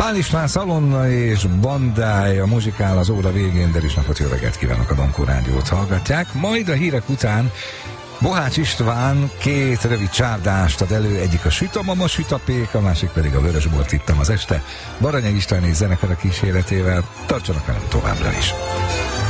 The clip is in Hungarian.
Pál István Szalonna és bandája muzsikál az óra végén, de is napot, jó reggelt kívánok, a Donkó Rádiót hallgatják. Majd a hírek után Bohács István két rövid csárdást ad elő, egyik a Süt a mama, süt a pék, a másik pedig a Vörösbort ittam az este. Baranya István és zenekara kíséretével. Tartsanak velem továbbra is!